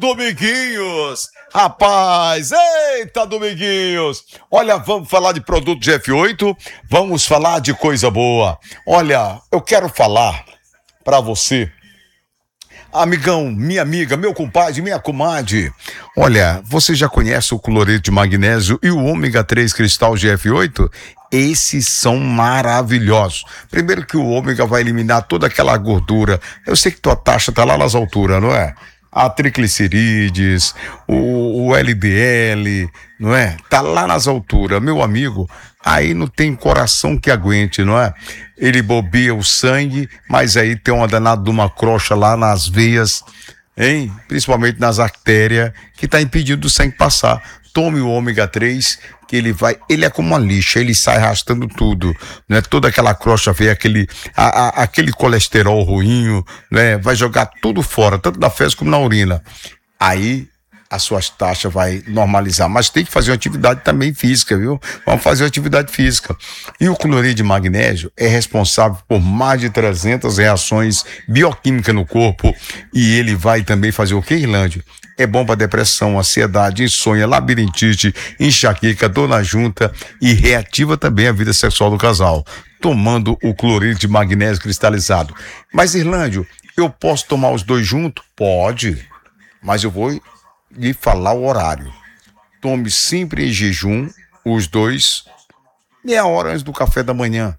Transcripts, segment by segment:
Dominguinhos! Rapaz, eita, Dominguinhos! Olha, vamos falar de produto de F8, vamos falar de coisa boa. Olha, eu quero falar pra você, amigão, minha amiga, meu compadre, minha comadre. Olha, você já conhece o cloreto de magnésio e o ômega 3 cristal GF8? Esses são maravilhosos. Primeiro que o ômega vai eliminar toda aquela gordura. Eu sei que tua taxa tá lá nas alturas, não é? A triglicerídeos, o LDL, não é? Tá lá nas alturas, meu amigo. Aí não tem coração que aguente, não é? Ele bobeia o sangue, mas aí tem uma danada de uma crocha lá nas veias, hein? Principalmente nas artérias, que tá impedindo o sangue passar. Tome o ômega 3, que ele é como uma lixa, ele sai arrastando tudo, né? Toda aquela crocha veia, aquele colesterol ruim, né? Vai jogar tudo fora, tanto na fezes como na urina. Aí as suas taxas vai normalizar, mas tem que fazer uma atividade também física, viu? Vamos fazer uma atividade física. E o cloreto de magnésio é responsável por mais de 300 reações bioquímicas no corpo, e ele vai também fazer o que, Irlande? É bom para depressão, ansiedade, insônia, labirintite, enxaqueca, dor na junta e reativa também a vida sexual do casal, tomando o cloreto de magnésio cristalizado. Mas, Irlândio, eu posso tomar os dois juntos? Pode, mas eu vou lhe falar o horário. Tome sempre em jejum os dois, meia hora antes do café da manhã.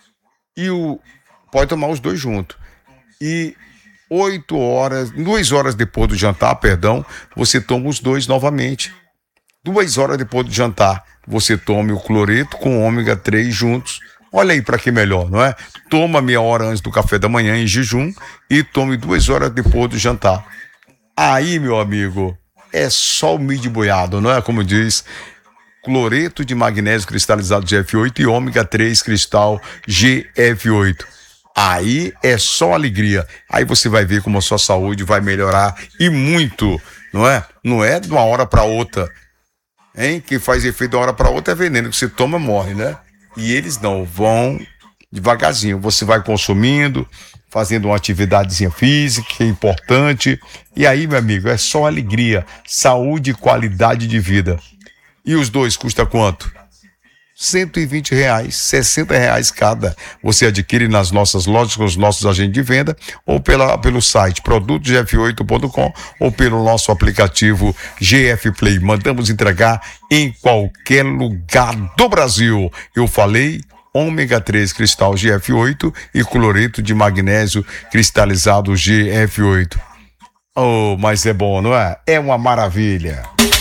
Pode tomar os dois juntos. E 2 horas depois do jantar, você toma os dois novamente. 2 horas depois do jantar, você tome o cloreto com o ômega 3 juntos. Olha aí para que melhor, não é? Toma meia hora antes do café da manhã em jejum e tome 2 horas depois do jantar. Aí, meu amigo, é só o milho boiado, não é? Como diz, cloreto de magnésio cristalizado GF8 e ômega 3 cristal GF8. Aí é só alegria. Aí você vai ver como a sua saúde vai melhorar e muito, não é? Não é de uma hora para outra, hein? Quem faz efeito de uma hora para outra é veneno, que você toma morre, né? E eles não, vão devagarzinho. Você vai consumindo, fazendo uma atividadezinha física, que é importante. E aí, meu amigo, é só alegria, saúde e qualidade de vida. E os dois custa quanto? R$120, R$60 cada. Você adquire nas nossas lojas com os nossos agentes de venda ou pelo site produtosgf8.com ou pelo nosso aplicativo GF Play. Mandamos entregar em qualquer lugar do Brasil. Eu falei ômega 3 cristal GF8 e cloreto de magnésio cristalizado GF8. Oh, mas é bom, não é? É uma maravilha.